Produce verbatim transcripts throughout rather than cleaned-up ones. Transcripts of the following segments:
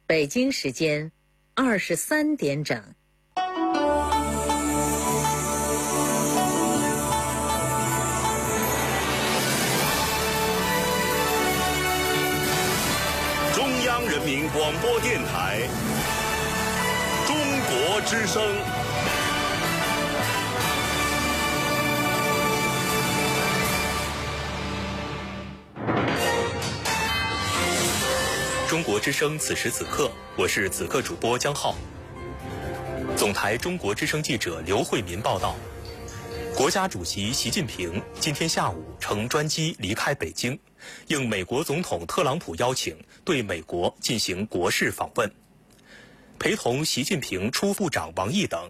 北京时间二十三点整。 中央人民广播电台中国之声。 中国之声此时此刻，我是此刻主播江浩。总台中国之声记者刘慧民报道，国家主席习近平今天下午乘专机离开北京，应美国总统特朗普邀请，对美国进行国事访问，陪同习近平初部长王毅等。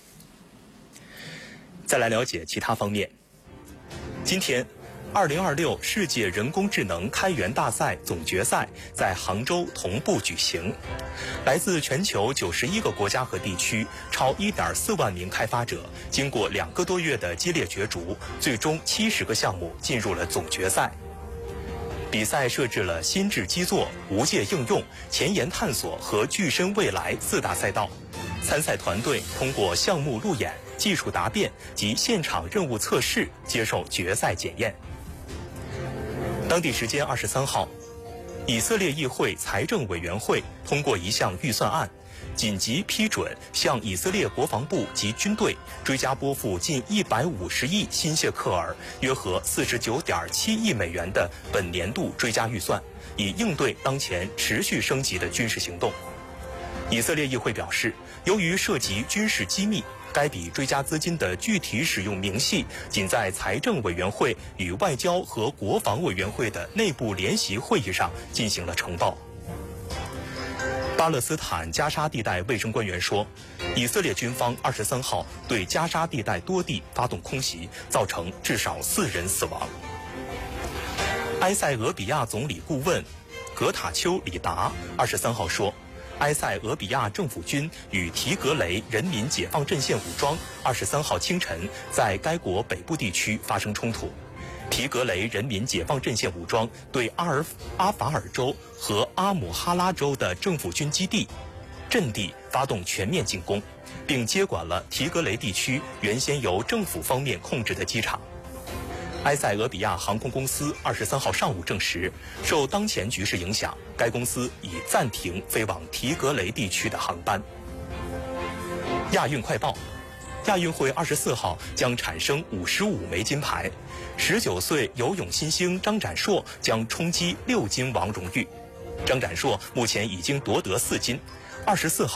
再来了解其他方面。今天二零二六世界人工智能开源大赛总决赛在杭州同步举行，来自全球九十一个国家和地区，超一点四万名开发者，经过两个多月的激烈角逐，最终七十个项目进入了总决赛。比赛设置了心智基座、无界应用、前沿探索和具身未来四大赛道。参赛团队通过项目路演、技术答辩及现场任务测试接受决赛检验。当地时间二十三号，以色列议会财政委员会通过一项预算案，紧急批准向以色列国防部及军队追加拨付近一百五十亿新谢克尔，约合四十九点七亿美元的本年度追加预算，以应对当前持续升级的军事行动。以色列议会表示，由于涉及军事机密，该笔追加资金的具体使用明细仅在财政委员会与外交和国防委员会的内部联席会议上进行了呈报。巴勒斯坦加沙地带卫生官员说，以色列军方二十三号对加沙地带多地发动空袭，造成至少四人死亡。埃塞俄比亚总理顾问格塔丘里达二十三号说，埃塞俄比亚政府军与提格雷人民解放阵线武装二十三号清晨在该国北部地区发生冲突。提格雷人民解放阵线武装对阿尔阿法尔州和阿姆哈拉州的政府军基地阵地发动全面进攻，并接管了提格雷地区原先由政府方面控制的机场。埃塞俄比亚航空公司二十三号上午证实，受当前局势影响，该公司已暂停飞往提格雷地区的航班。亚运快报：亚运会二十四号将产生五十五枚金牌，十九岁游泳新星张展硕将冲击六金王荣誉。张展硕目前已经夺得四金，二十四号